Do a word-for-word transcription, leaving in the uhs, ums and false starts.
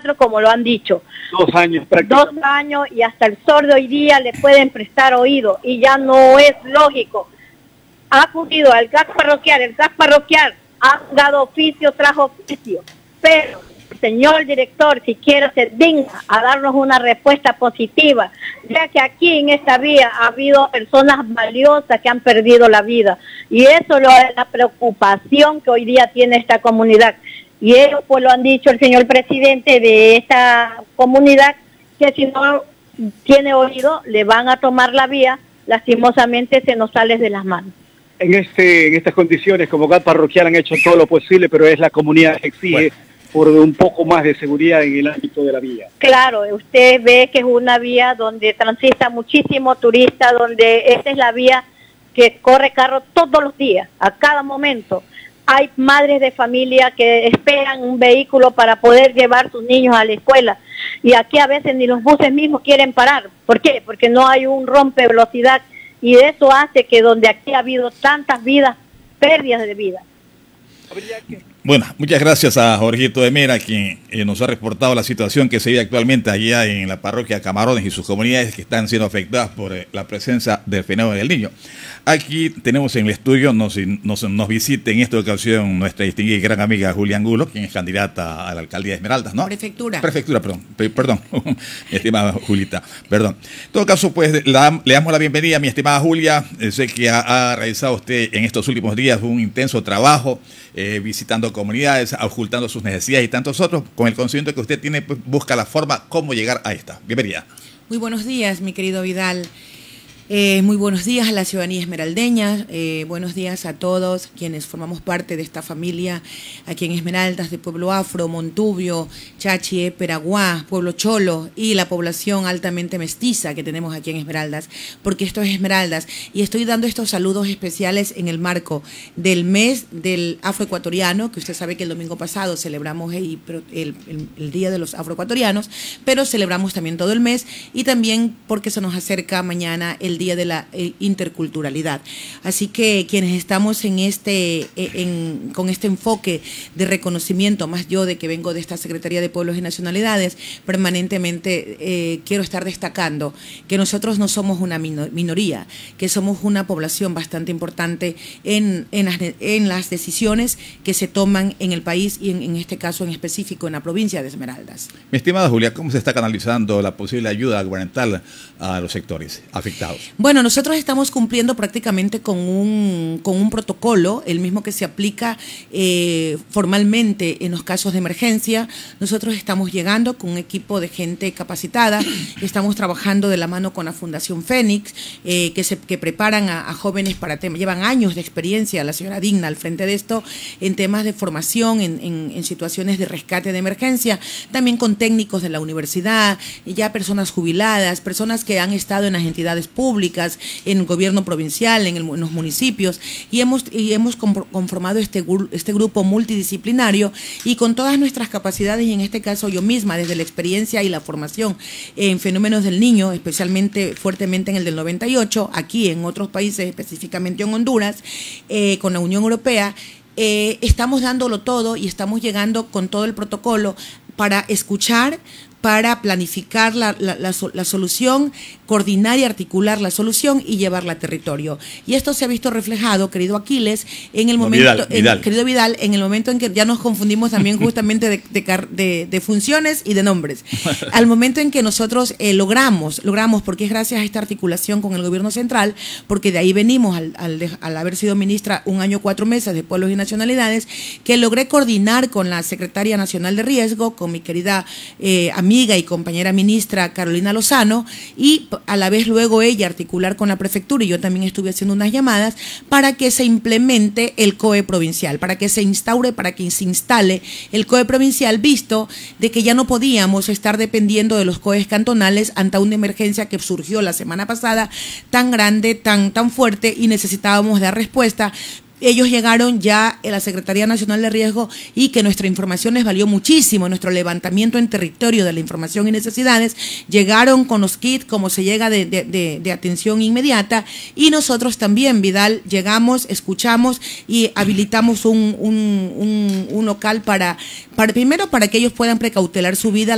cuatro, como lo han dicho. Dos años Dos prácticamente. años y hasta el sordo hoy día le pueden prestar oído y ya no es lógico. Ha acudido al gas parroquial, el gas parroquial ha dado oficio tras oficio, pero señor director, si quiere se digna a darnos una respuesta positiva, ya que aquí en esta vía ha habido personas valiosas que han perdido la vida, y eso es la preocupación que hoy día tiene esta comunidad, y ellos pues lo han dicho el señor presidente de esta comunidad, que si no tiene oído, le van a tomar la vía, lastimosamente se nos sale de las manos. En, este, en estas condiciones, como gas parroquial, han hecho todo lo posible, pero es la comunidad que exige bueno. por un poco más de seguridad en el ámbito de la vía. Claro, usted ve que es una vía donde transita muchísimo turista, donde esta es la vía que corre carro todos los días, a cada momento. Hay madres de familia que esperan un vehículo para poder llevar sus niños a la escuela, y aquí a veces ni los buses mismos quieren parar. ¿Por qué? Porque no hay un rompe velocidad, y eso hace que donde aquí ha habido tantas vidas, pérdidas de vida. Bueno, muchas gracias a Jorgito de Mera, quien eh, nos ha reportado la situación que se vive actualmente allá en la parroquia Camarones y sus comunidades que están siendo afectadas por eh, la presencia del fenómeno del Niño. Aquí tenemos en el estudio, nos, nos, nos visita en esta ocasión nuestra distinguida y gran amiga Julia Angulo, quien es candidata a la alcaldía de Esmeraldas, ¿no? Prefectura. Prefectura, perdón, perdón, mi estimada Julita, perdón. En todo caso, pues la, le damos la bienvenida a mi estimada Julia. Eh, sé que ha, ha realizado usted en estos últimos días un intenso trabajo, eh, visitando comunidades, ocultando sus necesidades y tantos otros, con el conocimiento que usted tiene, pues, busca la forma cómo llegar a esta. Bienvenida. Muy buenos días, mi querido Vidal. Eh, muy buenos días a la ciudadanía esmeraldeña, eh, buenos días a todos quienes formamos parte de esta familia aquí en Esmeraldas, de Pueblo Afro, Montubio, Chachi, Peraguá, Pueblo Cholo y la población altamente mestiza que tenemos aquí en Esmeraldas, porque esto es Esmeraldas, y estoy dando estos saludos especiales en el marco del mes del afroecuatoriano, que usted sabe que el domingo pasado celebramos el, el, el, el Día de los Afroecuatorianos, pero celebramos también todo el mes, y también porque se nos acerca mañana el Día de la eh, Interculturalidad. Así que quienes estamos en este, eh, en, con este enfoque de reconocimiento, más yo de que vengo de esta Secretaría de Pueblos y Nacionalidades, permanentemente eh, quiero estar destacando que nosotros no somos una minoría, que somos una población bastante importante en, en, las, en las decisiones que se toman en el país y en, en este caso en específico en la provincia de Esmeraldas. Mi estimada Julia, ¿cómo se está canalizando la posible ayuda gubernamental a los sectores afectados? Bueno, nosotros estamos cumpliendo prácticamente con un, con un protocolo, el mismo que se aplica eh, formalmente en los casos de emergencia. Nosotros estamos llegando con un equipo de gente capacitada, estamos trabajando de la mano con la Fundación Fénix, eh, que, se, que preparan a, a jóvenes para temas, llevan años de experiencia, la señora Digna al frente de esto, en temas de formación, en, en, en situaciones de rescate de emergencia, también con técnicos de la universidad, ya personas jubiladas, personas que han estado en las entidades públicas, en el gobierno provincial, en, el, en los municipios, y hemos, y hemos conformado este, este grupo multidisciplinario, y con todas nuestras capacidades, y en este caso yo misma, desde la experiencia y la formación en fenómenos del niño, especialmente fuertemente en el del noventa y ocho, aquí en otros países, específicamente en Honduras, eh, con la Unión Europea, eh, estamos dándolo todo y estamos llegando con todo el protocolo para escuchar, para planificar la, la, la, la solución, coordinar y articular la solución y llevarla a territorio. Y esto se ha visto reflejado, querido Aquiles, en el momento, Vidal, en, Vidal. querido Vidal, en el momento en que ya nos confundimos también justamente de, de, de, de funciones y de nombres. Al momento en que nosotros eh, logramos, logramos, porque es gracias a esta articulación con el gobierno central, porque de ahí venimos al, al, al haber sido ministra un año, cuatro meses de Pueblos y Nacionalidades, que logré coordinar con la Secretaria Nacional de Riesgo, con mi querida eh, amiga y compañera ministra Carolina Lozano, y a la vez luego ella articular con la prefectura, y yo también estuve haciendo unas llamadas para que se implemente el C O E provincial, para que se instaure, para que se instale el C O E provincial, visto de que ya no podíamos estar dependiendo de los C O Es cantonales ante una emergencia que surgió la semana pasada tan grande, tan, tan fuerte, y necesitábamos dar respuesta. Ellos llegaron ya a la Secretaría Nacional de Riesgo, y que nuestra información les valió muchísimo, nuestro levantamiento en territorio de la información y necesidades. Llegaron con los kits, como se llega de, de, de, de atención inmediata, y nosotros también, Vidal, llegamos, escuchamos y habilitamos un, un, un, un local para, para, primero para que ellos puedan precautelar su vida.